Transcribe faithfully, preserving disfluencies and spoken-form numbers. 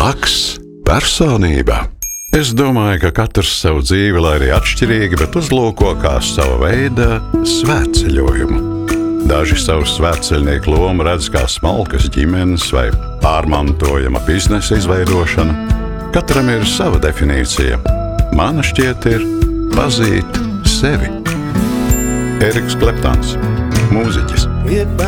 Laks, personība. Es domāju, ka katrs savu dzīvi, lai arī atšķirīgi, bet uzlūko kā sava veida svētceļojumu. Daži savu svētceļnieku lomu redz kā smalkas ģimenes vai pārmantojama biznesa izveidošana. Katram ir sava definīcija. Mana šķiet ir pazīt sevi. Eriks Kleptons, mūziķis.